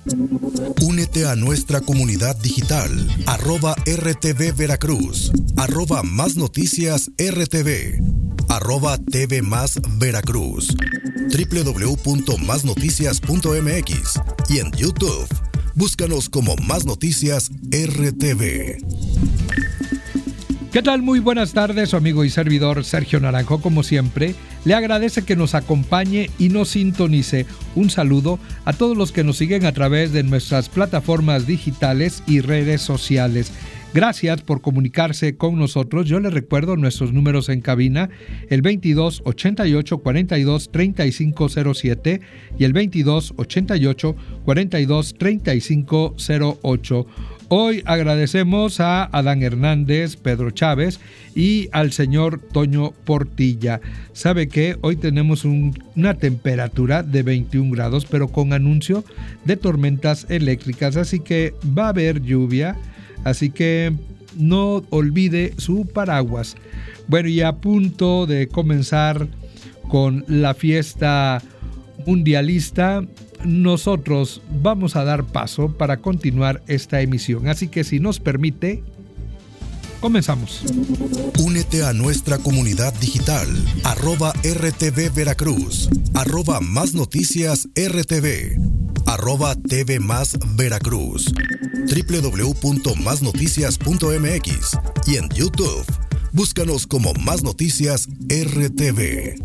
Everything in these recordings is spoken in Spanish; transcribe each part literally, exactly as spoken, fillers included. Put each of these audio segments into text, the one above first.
Únete a nuestra comunidad digital, arroba R T V Veracruz, arroba Más Noticias R T V, arroba T V Más Veracruz, doble u doble u doble u punto más noticias punto m x y en YouTube, búscanos como Más Noticias R T V. ¿Qué tal? Muy buenas tardes, su amigo y servidor Sergio Naranjo, como siempre, le agradece que nos acompañe y nos sintonice. Un saludo a todos los que nos siguen a través de nuestras plataformas digitales y redes sociales. Gracias por comunicarse con nosotros. Yo les recuerdo nuestros números en cabina, el veintidós ochenta y ocho cuarenta y dos treinta y cinco cero siete y el veintidós ochenta y ocho cuarenta y dos treinta y cinco cero ocho. Hoy agradecemos a Adán Hernández, Pedro Chávez y al señor Toño Portilla. ¿Sabe qué? Hoy tenemos un, una temperatura de veintiún grados, pero con anuncio de tormentas eléctricas, así que va a haber lluvia, así que no olvide su paraguas. Bueno, y a punto de comenzar con la fiesta mundialista, nosotros vamos a dar paso para continuar esta emisión. Así que si nos permite, comenzamos. Únete a nuestra comunidad digital, arroba R T V Veracruz, arroba Más Noticias R T V, arroba T V Más Veracruz, doble u doble u doble u punto más noticias punto m x y en YouTube, búscanos como Más Noticias R T V.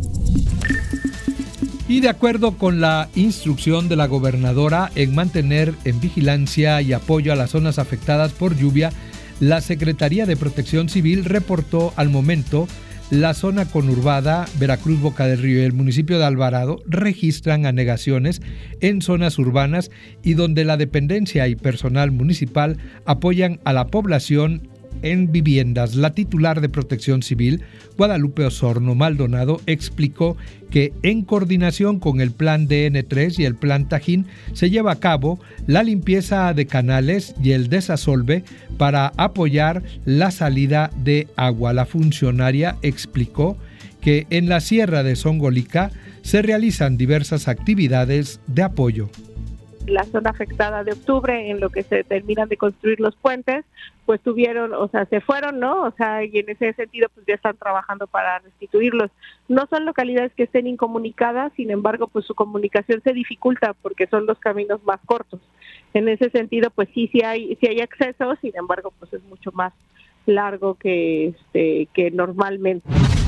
Y de acuerdo con la instrucción de la gobernadora en mantener en vigilancia y apoyo a las zonas afectadas por lluvia, la Secretaría de Protección Civil reportó al momento la zona conurbada Veracruz, Boca del Río y el municipio de Alvarado registran anegaciones en zonas urbanas y donde la dependencia y personal municipal apoyan a la población en viviendas. La titular de Protección Civil, Guadalupe Osorno Maldonado, explicó que en coordinación con el Plan D N tres y el Plan Tajín se lleva a cabo la limpieza de canales y el desasolve para apoyar la salida de agua. La funcionaria explicó que en la Sierra de Zongolica se realizan diversas actividades de apoyo. La zona afectada de octubre, en lo que se terminan de construir los puentes, pues tuvieron, o sea, se fueron, ¿no? O sea, y en ese sentido, pues ya están trabajando para restituirlos. No son localidades que estén incomunicadas, sin embargo, pues su comunicación se dificulta porque son los caminos más cortos. En ese sentido, pues sí, sí hay, sí hay acceso, sin embargo, pues es mucho más largo que, este, que normalmente.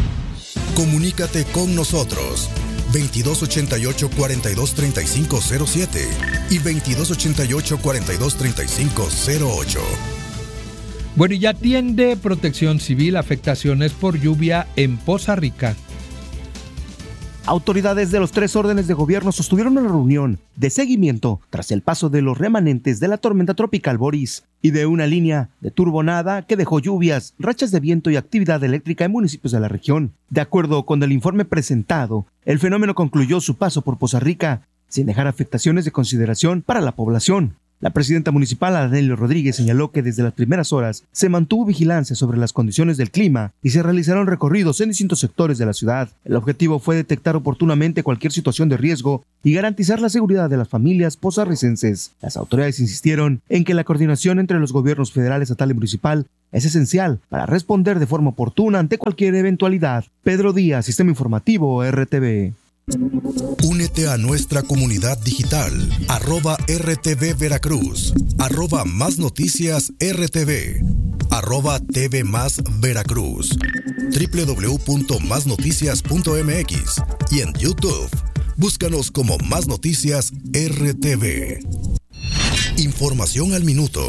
Comunícate con nosotros. veintidós ochenta y ocho cuarenta y dos treinta y cinco cero siete y veintidós ochenta y ocho cuarenta y dos treinta y cinco cero ocho. Bueno, y ya atiende Protección Civil afectaciones por lluvia en Poza Rica. Autoridades de los tres órdenes de gobierno sostuvieron una reunión de seguimiento tras el paso de los remanentes de la tormenta tropical Boris y de una línea de turbonada que dejó lluvias, rachas de viento y actividad eléctrica en municipios de la región. De acuerdo con el informe presentado, el fenómeno concluyó su paso por Poza Rica sin dejar afectaciones de consideración para la población. La presidenta municipal, Adelio Rodríguez, señaló que desde las primeras horas se mantuvo vigilancia sobre las condiciones del clima y se realizaron recorridos en distintos sectores de la ciudad. El objetivo fue detectar oportunamente cualquier situación de riesgo y garantizar la seguridad de las familias pozarricenses. Las autoridades insistieron en que la coordinación entre los gobiernos federal, estatal y municipal es esencial para responder de forma oportuna ante cualquier eventualidad. Pedro Díaz, Sistema Informativo R T V. Únete a nuestra comunidad digital, arroba R T V Veracruz, arroba Más Noticias R T V, arroba T V Más Veracruz, doble u doble u doble u punto más noticias punto m x y en YouTube, búscanos como Más Noticias R T V. Información al minuto.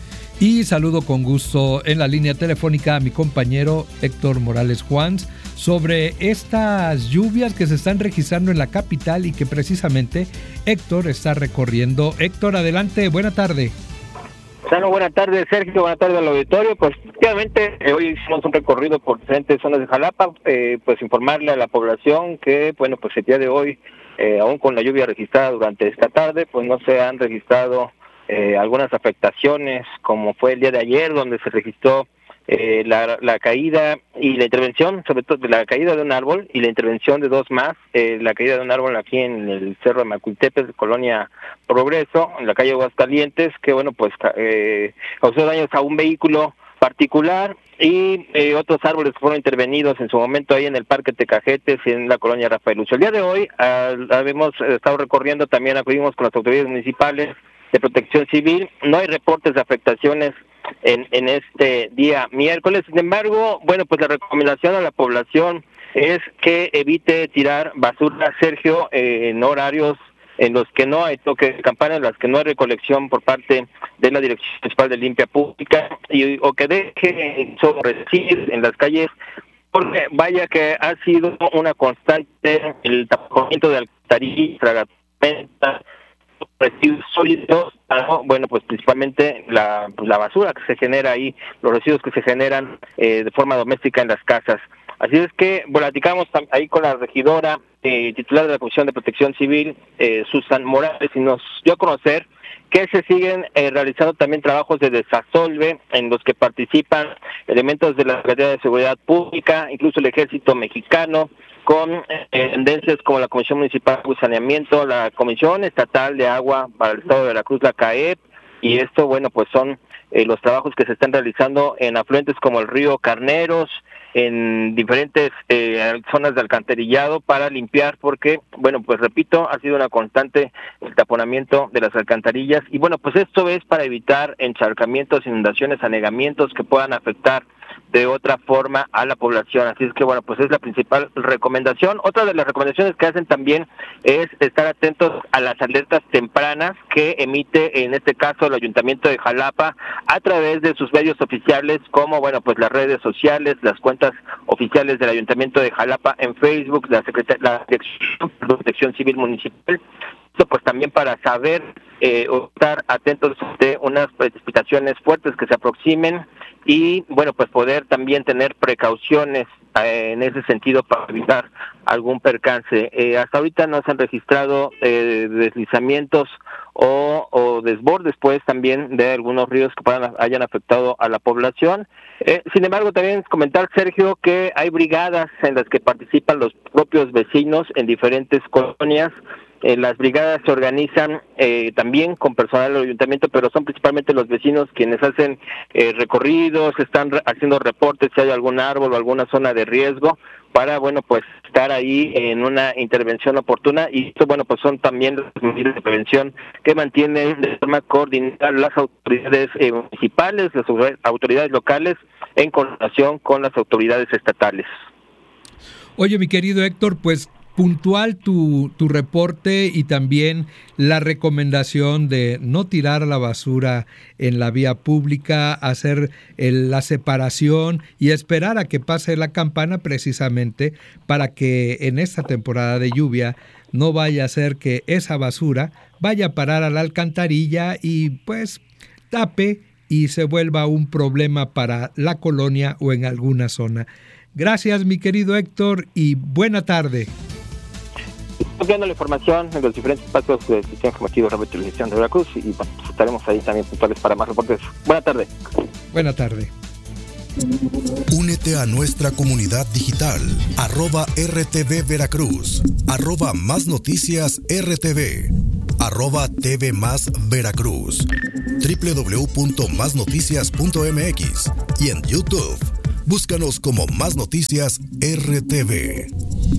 Y saludo con gusto en la línea telefónica a mi compañero Héctor Morales Juans sobre estas lluvias que se están registrando en la capital y que precisamente Héctor está recorriendo. Héctor, adelante, buena tarde. Bueno, buenas tardes, Sergio, buenas tardes al auditorio. Pues efectivamente eh, hoy hicimos un recorrido por diferentes zonas de Jalapa, eh, pues informarle a la población que, bueno, pues el día de hoy, eh, aún con la lluvia registrada durante esta tarde, pues no se han registrado Eh, algunas afectaciones, como fue el día de ayer, donde se registró eh, la, la caída y la intervención, sobre todo de la caída de un árbol y la intervención de dos más, eh, la caída de un árbol aquí en el Cerro de Macuiltepec, Colonia Progreso, en la calle Aguascalientes, que bueno, pues eh, causó daños a un vehículo particular y eh, otros árboles que fueron intervenidos en su momento ahí en el Parque Tecajetes y en la Colonia Rafael Lucho. El día de hoy uh, hemos estado recorriendo, también acudimos con las autoridades municipales de Protección Civil, no hay reportes de afectaciones en, en este día miércoles. Sin embargo, bueno, pues la recomendación a la población es que evite tirar basura, Sergio, eh, en horarios en los que no hay toque de campana, en las que no hay recolección por parte de la Dirección Municipal de Limpia Pública, y o que deje residuos en las calles, porque vaya que ha sido una constante el tapamiento de alcantarillas, tragaperras, residuos sólidos, ¿no? Bueno, pues principalmente la, pues la basura que se genera ahí, los residuos que se generan eh, de forma doméstica en las casas. Así es que platicamos ahí con la regidora eh, titular de la Comisión de Protección Civil, eh, Susan Morales, y nos dio a conocer que se siguen eh, realizando también trabajos de desasolve en los que participan elementos de la Secretaría de Seguridad Pública, incluso el Ejército Mexicano, con eh, tendencias como la Comisión Municipal de Saneamiento, la Comisión Estatal de Agua para el Estado de Veracruz, la C A E P, y esto, bueno, pues son eh, los trabajos que se están realizando en afluentes como el río Carneros, en diferentes eh, zonas de alcantarillado para limpiar, porque, bueno, pues repito, ha sido una constante el taponamiento de las alcantarillas, y bueno, pues esto es para evitar encharcamientos, inundaciones, anegamientos que puedan afectar de otra forma a la población. Así es que, bueno, pues es la principal recomendación. Otra de las recomendaciones que hacen también es estar atentos a las alertas tempranas que emite, en este caso, el Ayuntamiento de Jalapa a través de sus medios oficiales, como, bueno, pues las redes sociales, las cuentas oficiales del Ayuntamiento de Jalapa en Facebook, la Secretaría, la Dirección de Protección Civil Municipal. Esto pues también para saber eh, o estar atentos de unas precipitaciones fuertes que se aproximen, y bueno, pues poder también tener precauciones eh, en ese sentido para evitar algún percance. Eh, hasta ahorita no se han registrado eh, deslizamientos o, o desbordes, pues, también de algunos ríos que puedan, hayan afectado a la población. Eh, sin embargo, también comentar, Sergio, que hay brigadas en las que participan los propios vecinos en diferentes colonias. Eh, las brigadas se organizan eh, también con personal del ayuntamiento, pero son principalmente los vecinos quienes hacen eh, recorridos, están re- haciendo reportes si hay algún árbol o alguna zona de riesgo para, bueno, pues estar ahí en una intervención oportuna. Y esto, bueno, pues son también las medidas de prevención que mantienen de forma coordinada las autoridades eh, municipales, las autoridades locales, en coordinación con las autoridades estatales. Oye, mi querido Héctor, pues puntual tu, tu reporte y también la recomendación de no tirar la basura en la vía pública, hacer el, la separación y esperar a que pase la campana, precisamente para que en esta temporada de lluvia no vaya a ser que esa basura vaya a parar a la alcantarilla y pues tape y se vuelva un problema para la colonia o en alguna zona. Gracias, mi querido Héctor, y buena tarde. Estamos viendo la información en los diferentes espacios del Sistema Informativo de Televisión de Veracruz, y bueno, pues estaremos ahí también puntuales para más reportes. Buena tarde. Buena tarde. Únete a nuestra comunidad digital, arroba R T V Veracruz, arroba Más Noticias R T V, arroba T V Más Veracruz, doble u doble u doble u punto más noticias punto m x y en YouTube. Búscanos como Más Noticias R T V.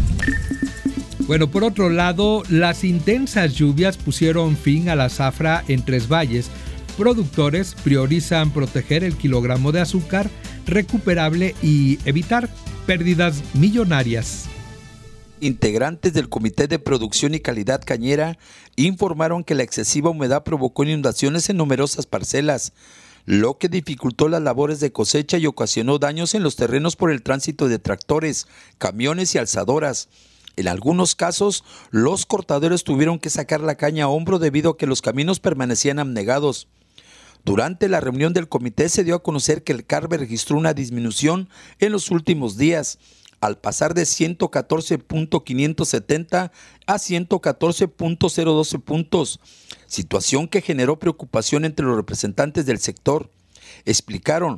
Bueno, por otro lado, las intensas lluvias pusieron fin a la zafra en Tres Valles. Productores priorizan proteger el kilogramo de azúcar recuperable y evitar pérdidas millonarias. Integrantes del Comité de Producción y Calidad Cañera informaron que la excesiva humedad provocó inundaciones en numerosas parcelas, lo que dificultó las labores de cosecha y ocasionó daños en los terrenos por el tránsito de tractores, camiones y alzadoras. En algunos casos, los cortadores tuvieron que sacar la caña a hombro debido a que los caminos permanecían anegados. Durante la reunión del comité se dio a conocer que el Carbe registró una disminución en los últimos días, al pasar de ciento catorce punto quinientos setenta a ciento catorce punto cero doce puntos, situación que generó preocupación entre los representantes del sector. Explicaron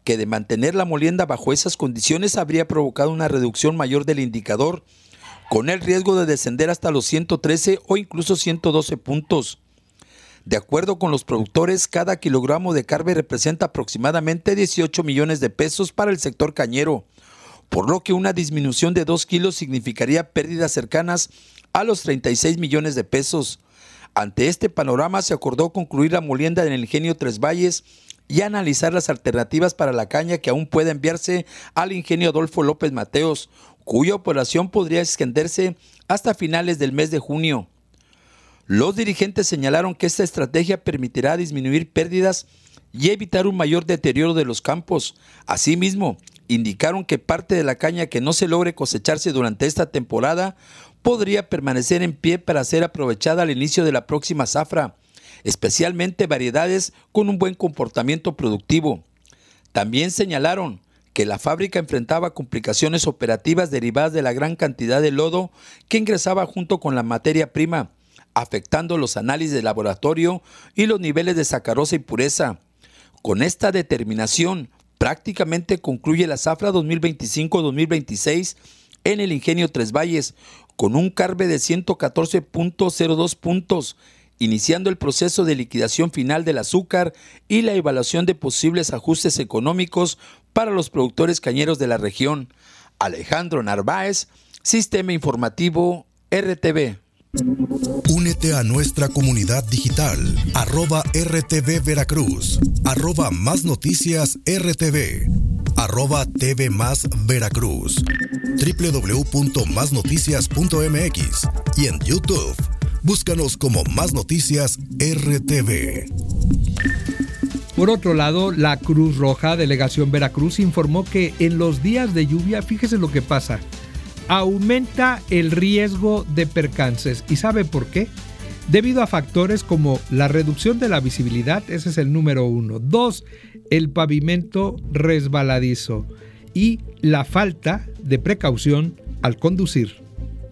que de mantener la molienda bajo esas condiciones habría provocado una reducción mayor del indicador, con el riesgo de descender hasta los ciento trece o incluso ciento doce puntos. De acuerdo con los productores, cada kilogramo de carne representa aproximadamente dieciocho millones de pesos para el sector cañero, por lo que una disminución de dos kilos significaría pérdidas cercanas a los treinta y seis millones de pesos. Ante este panorama se acordó concluir la molienda en el ingenio Tres Valles y analizar las alternativas para la caña que aún puede enviarse al ingenio Adolfo López Mateos, cuya operación podría extenderse hasta finales del mes de junio. Los dirigentes señalaron que esta estrategia permitirá disminuir pérdidas y evitar un mayor deterioro de los campos. Asimismo, indicaron que parte de la caña que no se logre cosecharse durante esta temporada podría permanecer en pie para ser aprovechada al inicio de la próxima zafra, especialmente variedades con un buen comportamiento productivo. También señalaron que la fábrica enfrentaba complicaciones operativas derivadas de la gran cantidad de lodo que ingresaba junto con la materia prima, afectando los análisis de laboratorio y los niveles de sacarosa y pureza. Con esta determinación, prácticamente concluye la zafra dos mil veinticinco dos mil veintiséis en el ingenio Tres Valles, con un carbe de ciento catorce punto cero dos puntos, iniciando el proceso de liquidación final del azúcar y la evaluación de posibles ajustes económicos para los productores cañeros de la región. Alejandro Narváez, Sistema Informativo R T V. Únete a nuestra comunidad digital, arroba R T V Veracruz, arroba Más Noticias R T V, arroba T V Más Veracruz, doble u doble u doble u punto más noticias punto m x y en YouTube. Búscanos como Más Noticias R T V. Por otro lado, la Cruz Roja, Delegación Veracruz, informó que en los días de lluvia, fíjese lo que pasa, aumenta el riesgo de percances. ¿Y sabe por qué? Debido a factores como la reducción de la visibilidad, ese es el número uno. Dos, el pavimento resbaladizo y la falta de precaución al conducir.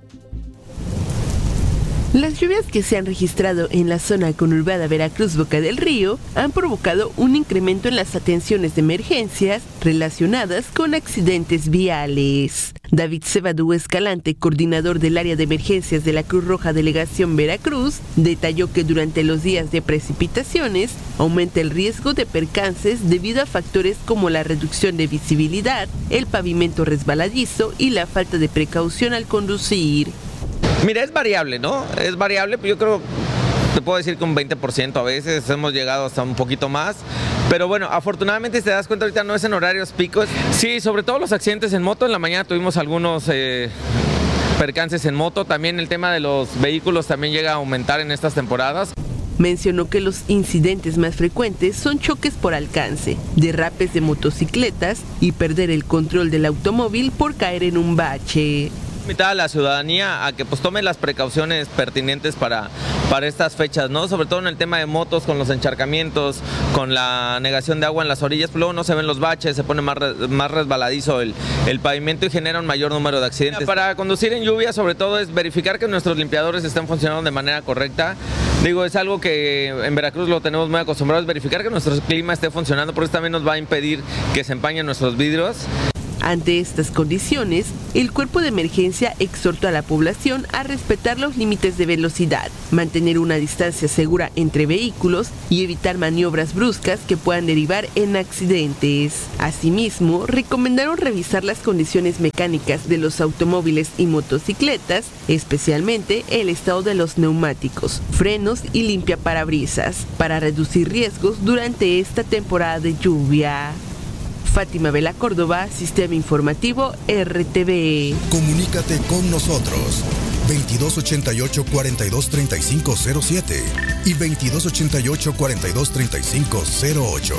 Las lluvias que se han registrado en la zona conurbada Veracruz-Boca del Río han provocado un incremento en las atenciones de emergencias relacionadas con accidentes viales. David Cebadú Escalante, coordinador del área de emergencias de la Cruz Roja Delegación Veracruz, detalló que durante los días de precipitaciones aumenta el riesgo de percances debido a factores como la reducción de visibilidad, el pavimento resbaladizo y la falta de precaución al conducir. Mira, es variable, ¿no? Es variable, yo creo, te puedo decir que un veinte por ciento, a veces hemos llegado hasta un poquito más. Pero bueno, afortunadamente, si te das cuenta, ahorita no es en horarios picos. Sí, sobre todo los accidentes en moto. En la mañana tuvimos algunos eh, percances en moto. También el tema de los vehículos también llega a aumentar en estas temporadas. Mencionó que los incidentes más frecuentes son choques por alcance, derrapes de motocicletas y perder el control del automóvil por caer en un bache. Invitar a la ciudadanía a que pues tome las precauciones pertinentes para, para estas fechas, ¿no? Sobre todo en el tema de motos, con los encharcamientos, con la negación de agua en las orillas, pues luego no se ven los baches, se pone más, más resbaladizo el, el pavimento y genera un mayor número de accidentes. Para conducir en lluvia, sobre todo, es verificar que nuestros limpiadores estén funcionando de manera correcta. Digo, es algo que en Veracruz lo tenemos muy acostumbrados, verificar que nuestro clima esté funcionando, porque eso también nos va a impedir que se empañen nuestros vidrios. Ante estas condiciones, el cuerpo de emergencia exhortó a la población a respetar los límites de velocidad, mantener una distancia segura entre vehículos y evitar maniobras bruscas que puedan derivar en accidentes. Asimismo, recomendaron revisar las condiciones mecánicas de los automóviles y motocicletas, especialmente el estado de los neumáticos, frenos y limpiaparabrisas, para reducir riesgos durante esta temporada de lluvia. Fátima Vela Córdoba, Sistema Informativo R T V. Comunícate con nosotros veintidós ochenta y ocho, cuarenta y dos, treinta y cinco cero siete y veintidós ochenta y ocho, cuarenta y dos, treinta y cinco cero ocho.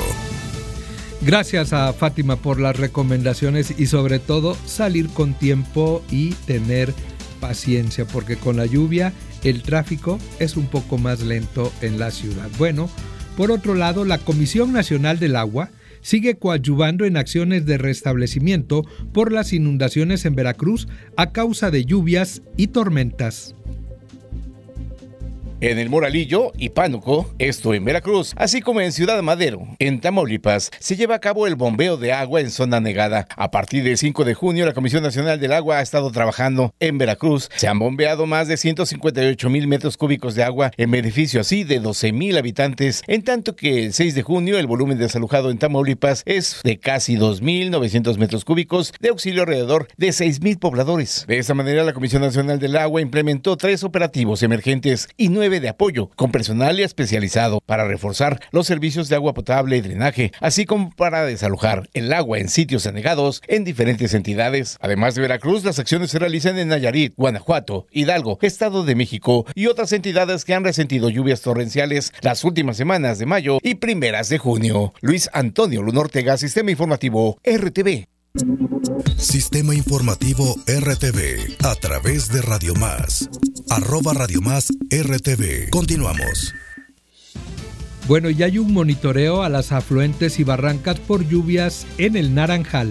Gracias a Fátima por las recomendaciones y sobre todo salir con tiempo y tener paciencia, porque con la lluvia el tráfico es un poco más lento en la ciudad. Bueno, por otro lado, la Comisión Nacional del Agua sigue coadyuvando en acciones de restablecimiento por las inundaciones en Veracruz a causa de lluvias y tormentas. en El Moralillo y Pánuco, esto en Veracruz, así como en Ciudad Madero, en Tamaulipas, se lleva a cabo el bombeo de agua en zona negada. A partir del cinco de junio, la Comisión Nacional del Agua ha estado trabajando en Veracruz. Se han bombeado más de ciento cincuenta y ocho mil metros cúbicos de agua en beneficio así de doce mil habitantes, en tanto que el seis de junio el volumen desalojado en Tamaulipas es de casi dos mil novecientos metros cúbicos, de auxilio alrededor de seis mil pobladores. De esta manera, la Comisión Nacional del Agua implementó tres operativos emergentes y nueve de apoyo, con personal especializado para reforzar los servicios de agua potable y drenaje, así como para desalojar el agua en sitios anegados en diferentes entidades. Además de Veracruz, las acciones se realizan en Nayarit, Guanajuato, Hidalgo, Estado de México y otras entidades que han resentido lluvias torrenciales las últimas semanas de mayo y primeras de junio. Luis Antonio Luna Ortega, Sistema Informativo R T V. Sistema Informativo R T V a través de Radio Más. Arroba Radio Más R T V. Continuamos. Bueno, ya hay un monitoreo a las afluentes y barrancas por lluvias en el Naranjal.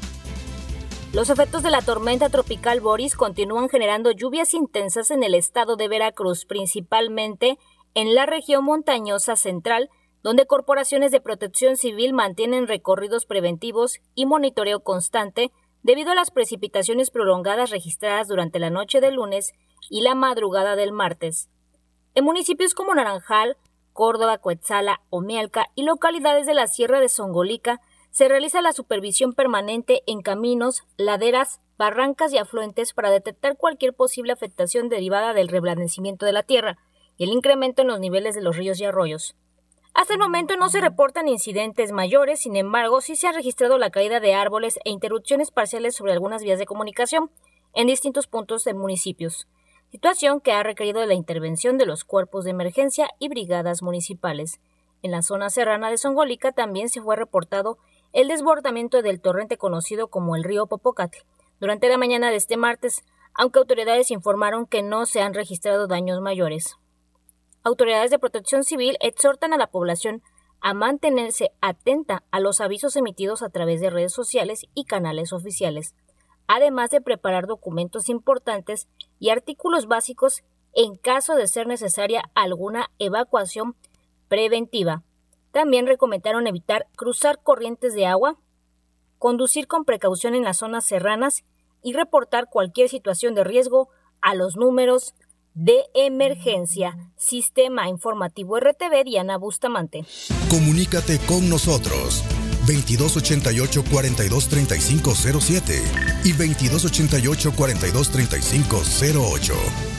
Los efectos de la tormenta tropical Boris continúan generando lluvias intensas en el estado de Veracruz, principalmente en la región montañosa central, donde corporaciones de protección civil mantienen recorridos preventivos y monitoreo constante debido a las precipitaciones prolongadas registradas durante la noche del lunes y la madrugada del martes. En municipios como Naranjal, Córdoba, Coetzala, Omealca y localidades de la Sierra de Songolica se realiza la supervisión permanente en caminos, laderas, barrancas y afluentes para detectar cualquier posible afectación derivada del reblandecimiento de la tierra y el incremento en los niveles de los ríos y arroyos. Hasta el momento no se reportan incidentes mayores, sin embargo, sí se ha registrado la caída de árboles e interrupciones parciales sobre algunas vías de comunicación en distintos puntos de municipios, situación que ha requerido la intervención de los cuerpos de emergencia y brigadas municipales. En la zona serrana de Songolica también se fue reportado el desbordamiento del torrente conocido como el río Popocatl durante la mañana de este martes, aunque autoridades informaron que no se han registrado daños mayores. Autoridades de protección civil exhortan a la población a mantenerse atenta a los avisos emitidos a través de redes sociales y canales oficiales, además de preparar documentos importantes y artículos básicos en caso de ser necesaria alguna evacuación preventiva. También recomendaron evitar cruzar corrientes de agua, conducir con precaución en las zonas serranas y reportar cualquier situación de riesgo a los números de emergencia. Sistema Informativo R T V, Diana Bustamante. Comunícate con nosotros veintidós ochenta y ocho, cuarenta y dos, treinta y cinco cero siete y veintidós ochenta y ocho, cuarenta y dos, treinta y cinco cero ocho.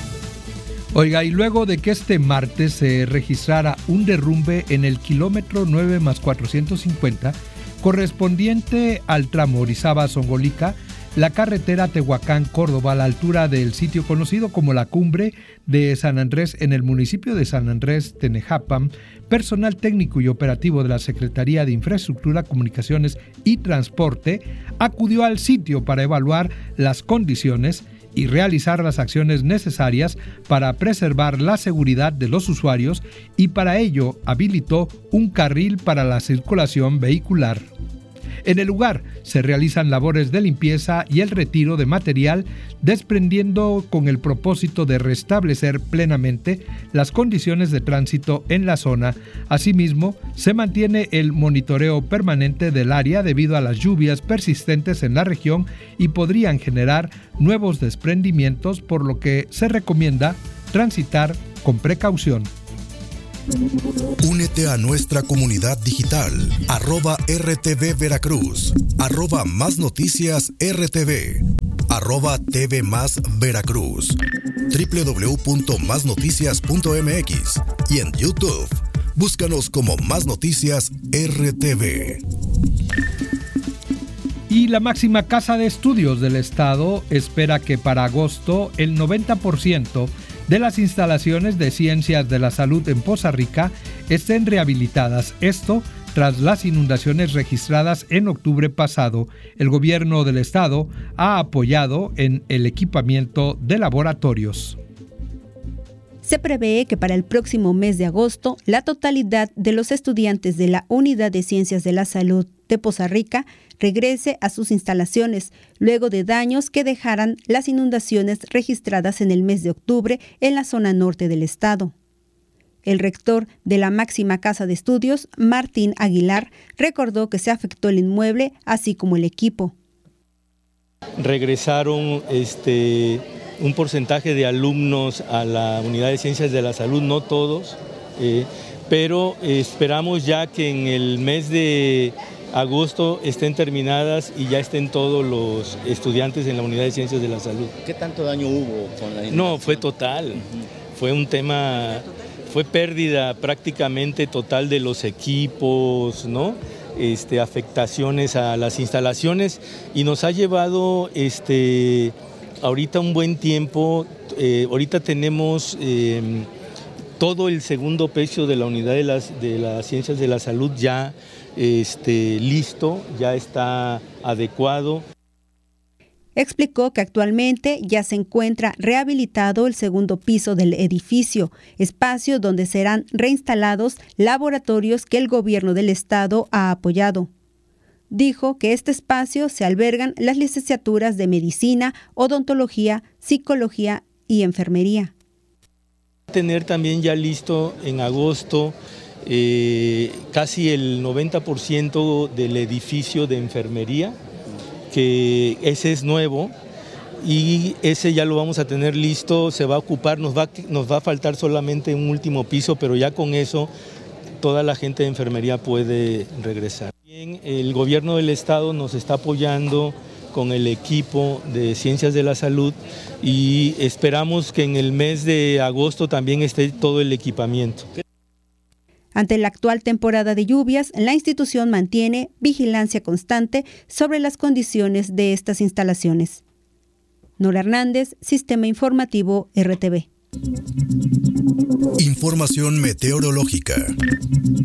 Oiga, y luego de que este martes se registrara un derrumbe en el kilómetro nueve más cuatrocientos cincuenta correspondiente al tramo Orizaba-Songolica, la carretera Tehuacán-Córdoba a la altura del sitio conocido como la Cumbre de San Andrés en el municipio de San Andrés Tenejapan, personal técnico y operativo de la Secretaría de Infraestructura, Comunicaciones y Transporte acudió al sitio para evaluar las condiciones y realizar las acciones necesarias para preservar la seguridad de los usuarios y para ello habilitó un carril para la circulación vehicular. En el lugar se realizan labores de limpieza y el retiro de material, desprendiendo con el propósito de restablecer plenamente las condiciones de tránsito en la zona. Asimismo, se mantiene el monitoreo permanente del área debido a las lluvias persistentes en la región y podrían generar nuevos desprendimientos, por lo que se recomienda transitar con precaución. Únete a nuestra comunidad digital, arroba R T V Veracruz, arroba Más Noticias R T V, arroba T V Más Veracruz, doble u doble u doble u punto más noticias punto m x y en YouTube. Búscanos como Más Noticias R T V. Y la máxima casa de estudios del estado espera que para agosto el noventa por ciento de las instalaciones de ciencias de la salud en Poza Rica estén rehabilitadas. Esto tras las inundaciones registradas en octubre pasado. El gobierno del estado ha apoyado en el equipamiento de laboratorios. Se prevé que para el próximo mes de agosto, la totalidad de los estudiantes de la Unidad de Ciencias de la Salud de Poza Rica regrese a sus instalaciones, luego de daños que dejaran las inundaciones registradas en el mes de octubre en la zona norte del estado. El rector de la máxima casa de estudios, Martín Aguilar, recordó que se afectó el inmueble, así como el equipo. Regresaron este, un porcentaje de alumnos a la Unidad de Ciencias de la Salud, no todos, eh, pero esperamos ya que en el mes de agosto estén terminadas y ya estén todos los estudiantes en la Unidad de Ciencias de la Salud. ¿Qué tanto daño hubo con la inundación? No, fue total, uh-huh. Fue un tema, fue pérdida prácticamente total de los equipos, ¿no? Este, afectaciones a las instalaciones y nos ha llevado este, ahorita un buen tiempo. Eh, ahorita tenemos eh, todo el segundo piso de la unidad de las, de las ciencias de la salud ya este, listo, ya está adecuado. Explicó que actualmente ya se encuentra rehabilitado el segundo piso del edificio, espacio donde serán reinstalados laboratorios que el gobierno del estado ha apoyado. Dijo que este espacio se albergan las licenciaturas de medicina, odontología, psicología y enfermería. Tener también ya listo en agosto eh, casi el noventa por ciento del edificio de enfermería, que ese es nuevo y ese ya lo vamos a tener listo, se va a ocupar, nos va, nos va a faltar solamente un último piso, pero ya con eso toda la gente de enfermería puede regresar. Bien, el gobierno del estado nos está apoyando con el equipo de Ciencias de la Salud y esperamos que en el mes de agosto también esté todo el equipamiento. Ante la actual temporada de lluvias, la institución mantiene vigilancia constante sobre las condiciones de estas instalaciones. Nora Hernández, Sistema Informativo R T V. Información meteorológica.